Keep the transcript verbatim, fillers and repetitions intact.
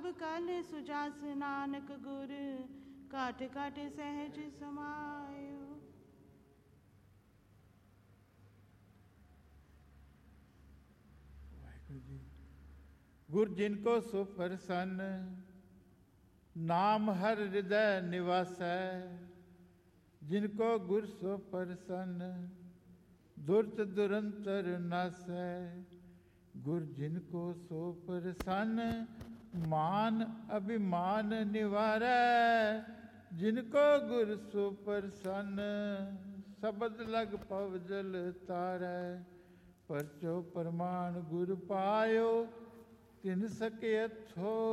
ਸਭ ਕਲ ਸੁਜਾਸ ਨਾਨਕ ਗੁਰ ਘਟ ਘਟ ਸਹਿਜ ਸਮਾਇਓ। ਵਾਹਿਗੁਰੂ ਜੀ। ਗੁਰ ਜਿਨ ਕੋ ਸੋ ਪ੍ਰਸੰਨ ਨਾਮ ਹਰ ਹਿਰਦੈ ਨਿਵਾਸੈ। ਜਿਨ ਕੋ ਗੁਰ ਸੋ ਪ੍ਰਸੰਨ ਦੁਰਤ ਦੁਰੰਤਰ ਨਾਸੈ। ਗੁਰ ਜਿਨ ਕੋ ਸੋ ਪ੍ਰਸੰਨ ਮਾਨ ਅਭਿਮਾਨ ਨਿਵਾਰੈ। ਜਿਨ ਕੋ ਗੁਰ ਸੋ ਪ੍ਰਸੰਨ ਸ਼ਬਦ ਲਗ ਪਵ ਜਲ ਤਾਰੈ। ਪਰਚੋ ਪ੍ਰਮਾਣ ਗੁਰ ਪਾਇਓ ਤਿਨ ਸਕੇਥੋ